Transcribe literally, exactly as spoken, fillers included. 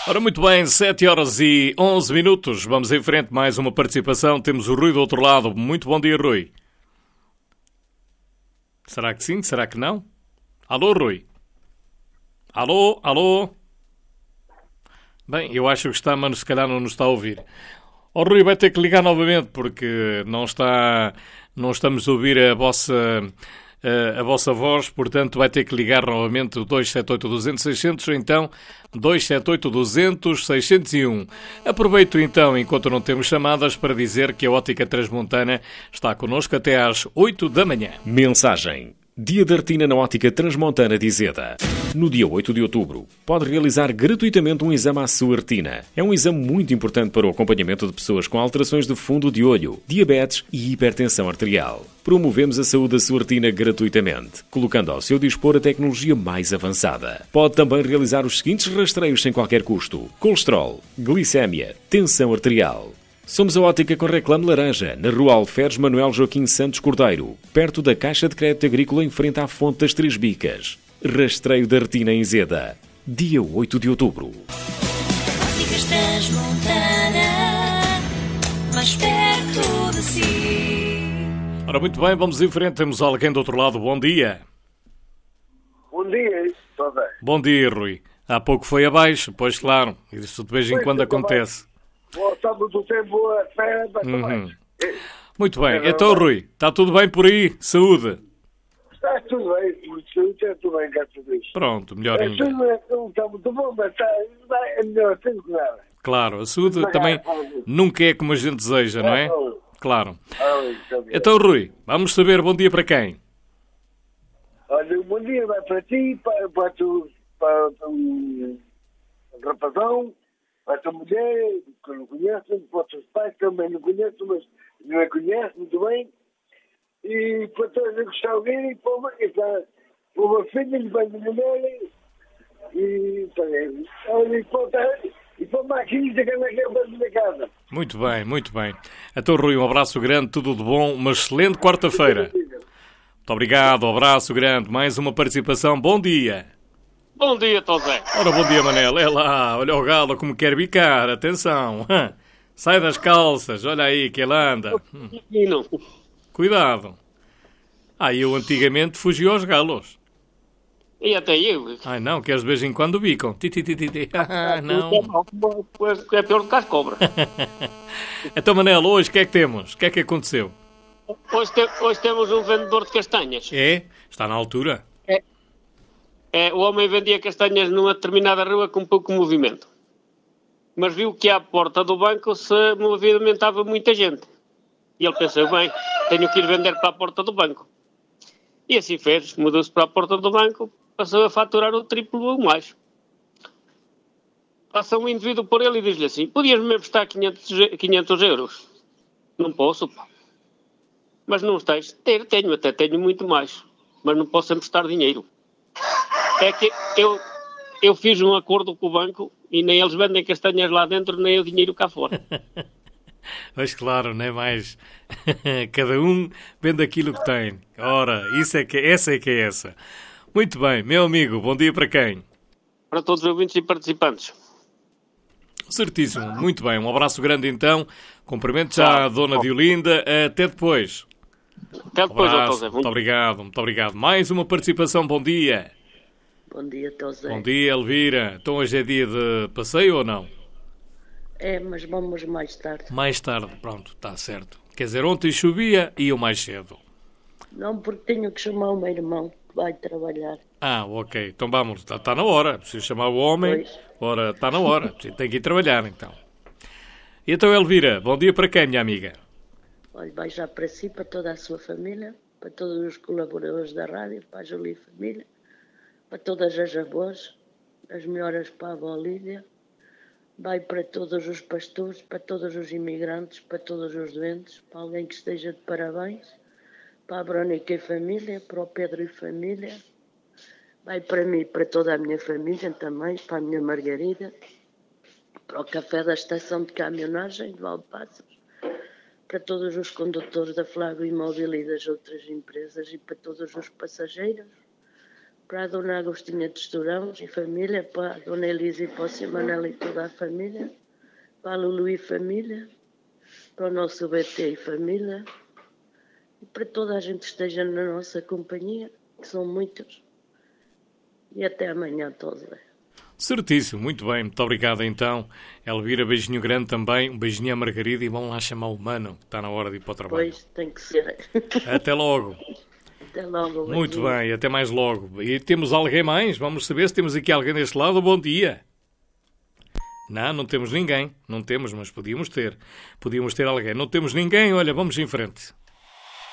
Ora, muito bem, sete horas e onze minutos. Vamos em frente, mais uma participação. Temos o Rui do outro lado. Muito bom dia, Rui. Será que sim? Será que não? Alô, Rui? Alô? Alô? Bem, eu acho que está, mas se calhar não nos está a ouvir. O Rui vai ter que ligar novamente, porque não está, não estamos a ouvir a vossa... a vossa voz, portanto vai ter que ligar novamente o dois sete oito duzentos seiscentos ou então dois sete oito duzentos seiscentos e um. Aproveito então, enquanto não temos chamadas, para dizer que a Ótica Transmontana está connosco até às oito da manhã. Mensagem. Dia da Retina na Ótica Transmontana de Izeda. No dia oito de outubro, pode realizar gratuitamente um exame à sua retina. É um exame muito importante para o acompanhamento de pessoas com alterações de fundo de olho, diabetes e hipertensão arterial. Promovemos a saúde da sua retina gratuitamente, colocando ao seu dispor a tecnologia mais avançada. Pode também realizar os seguintes rastreios sem qualquer custo: colesterol, glicémia, tensão arterial. Somos a Ótica com Reclame Laranja, na Rua Alferes Manuel Joaquim Santos Cordeiro, perto da Caixa de Crédito Agrícola em frente à Fonte das Três Bicas. Rastreio da retina em Izeda, dia oito de outubro. Óticas Transmontana, mais perto de si. Ora, muito bem, vamos em frente. Temos alguém do outro lado. Bom dia. Bom dia, está bem. Bom dia, Rui. Há pouco foi abaixo, pois claro. Isso de vez em Pois, quando está acontece. Voltamos do tempo a fé, mas Uhum. também. Muito bem. É, Então, não. Rui, está tudo bem por aí? Saúde? Está tudo bem, por isso está tudo bem, graças a Deus. Pronto, melhor É, ainda. tudo é, não está muito bom, mas está, é melhor, tem que nada. Claro, a saúde também nunca é como a gente deseja, não é? Claro. Então, Rui, vamos saber bom dia para quem? Olha, um bom dia vai para ti, para, para, tu, para, para o rapazão, para a tua mulher, que não conheço, para os teus pais também não conheço, mas não a conhece muito bem. E para todos os que estão a ouvir, e para uma, e para, para uma filha, e para a minha mulher, e para, olha, e para, e para a maquinista que anda aqui para a minha casa. Muito bem, muito bem. Então, Rui, um abraço grande, tudo de bom, uma excelente quarta-feira. Muito obrigado, um abraço grande, mais uma participação, bom dia. Bom dia, Tosé. Ora, bom dia, Manel, é lá, olha o galo como quer bicar, atenção. Sai das calças, olha aí que ele anda. E não. Cuidado. Ah, eu antigamente fugia aos galos. E até eu. Ai não, que eles de vez em quando bicam. Ti, ti, ti, ti, ti. Ah, não. É pior do que as cobras. Então, Manel, hoje o que é que temos? O que é que aconteceu? Hoje, te, hoje temos um vendedor de castanhas. É? Está na altura? É. É, o homem vendia castanhas numa determinada rua com pouco movimento. Mas viu que à porta do banco se movimentava muita gente. E ele pensou, bem, tenho que ir vender para a porta do banco. E assim fez, mudou-se para a porta do banco, passou a faturar o triplo ou mais. Passa um indivíduo por ele e diz-lhe assim, podias-me emprestar quinhentos euros? Não posso, pá. Mas não tens? Ter, tenho, até tenho muito mais. Mas não posso emprestar dinheiro. É que eu, eu fiz um acordo com o banco e nem eles vendem castanhas lá dentro, nem o dinheiro cá fora. Mas claro, não é mais... Cada um vende aquilo que tem. Ora, isso é que, essa é que é essa. Muito bem, meu amigo, bom dia para quem? Para todos os ouvintes e participantes. Certíssimo, muito bem. Um abraço grande então. Cumprimento já a dona Diolinda. Até depois. Até depois, um abraço. José. Muito obrigado, muito obrigado. Mais uma participação, bom dia. Bom dia, Tosé. Bom dia, Elvira. Então hoje é dia de passeio ou não? É, mas vamos mais tarde. Mais tarde, pronto, está certo. Quer dizer, ontem chovia e eu mais cedo. Não, porque tenho que chamar o meu irmão, que vai trabalhar. Ah, ok. Então vamos, está, está na hora. Preciso chamar o homem. Pois. Ora, está na hora. Tem que ir trabalhar, então. E então, Elvira, bom dia para quem, minha amiga? Olha, vai já para si, para toda a sua família, para todos os colaboradores da rádio, para a Júlia e família, para todas as avós, as melhoras para a avó Lídia. Vai para todos os pastores, para todos os imigrantes, para todos os doentes, para alguém que esteja de parabéns, para a Verónica e família, para o Pedro e família. Vai para mim, para toda a minha família também, para a minha Margarida, para o café da estação de caminhonagem de Valdepassas, para todos os condutores da Flávio Imóvel e das outras empresas e para todos os passageiros, para a Dona Agostinha de Estorão e família, para a Dona Elisa e para o Senhor Manel e toda a família, para a Lulu e família, para o nosso B T e família, e para toda a gente que esteja na nossa companhia, que são muitos. E até amanhã a todos. Certíssimo, muito bem, muito obrigado então. Elvira, beijinho grande também, um beijinho à Margarida e vão lá chamar o Mano, que está na hora de ir para o trabalho. Pois, tem que ser. Até logo. Até logo. Muito beijinho. bem, até mais logo. E temos alguém mais? Vamos saber se temos aqui alguém deste lado. Bom dia. Não, não temos ninguém. Não temos, mas podíamos ter. Podíamos ter alguém. Não temos ninguém, olha, vamos em frente.